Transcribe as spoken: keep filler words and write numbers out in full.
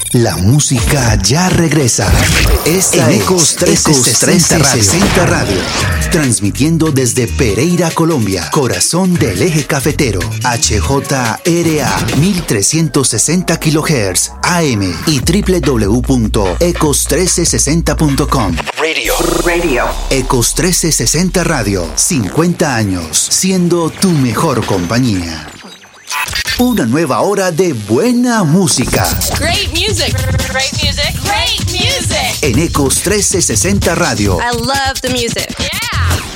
La música ya regresa. Esta en Ecos trescientos sesenta Radio. Transmitiendo desde Pereira, Colombia, corazón del eje cafetero. H J R A mil trescientos sesenta kilohertz A M y doble u doble u doble u punto ecos trescientos sesenta punto com. Radio. Radio. Ecos trescientos sesenta Radio. cincuenta años siendo tu mejor compañía. Una nueva hora de buena música. Great music. Great music. Great music. En Ecos trescientos sesenta Radio. I love the music. Yeah.